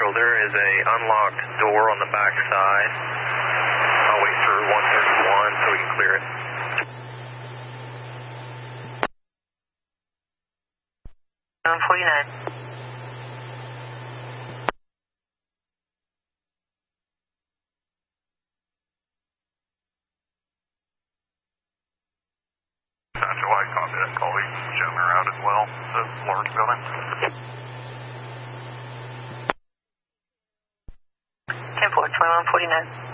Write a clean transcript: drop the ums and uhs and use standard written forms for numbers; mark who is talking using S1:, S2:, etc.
S1: Central, there is a unlocked door on the back side. I'll wait for 131 so we can clear it.
S2: Satchel, I copy that call. We can show me around as well. The large building.
S3: 10-4, 2149.